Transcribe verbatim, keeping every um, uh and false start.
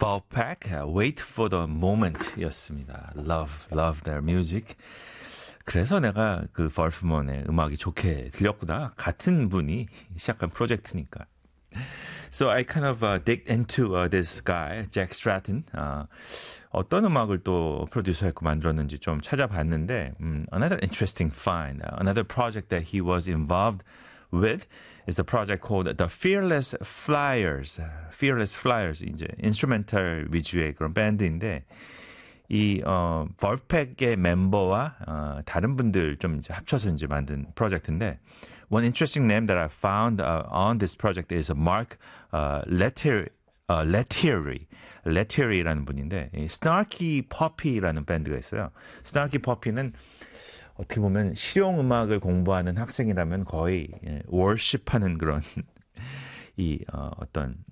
Vulfpeck, Wait for the Moment 였습니다. Love, love their music. 그래서 내가 그 벌프먼의 음악이 좋게 들렸구나. 같은 분이 시작한 프로젝트니까. So I kind of uh, dig into uh, this guy, Jack Stratton. Uh, 어떤 음악을 또 프로듀서했고 만들었는지 좀 찾아봤는데 um, another interesting find, uh, another project that he was involved with is a project called The Fearless Flyers. Fearless Flyers, 이제 인스트루멘탈 위주의 그런 밴드인데 이 어, 벌팩의 멤버와 어, 다른 분들 좀 이제 합쳐서 이제 만든 프로젝트인데 one interesting name that I found uh, on this project is Mark uh, Lettieri. 어, Lettieri, Lettier이라는 분인데 이 Snarky Puppy라는 밴드가 있어요. Snarky Puppy는 어떻게 보면 실용 음악을 공부하는 학생이라면 거의 예, 월십하는 그런 이 어, 어떤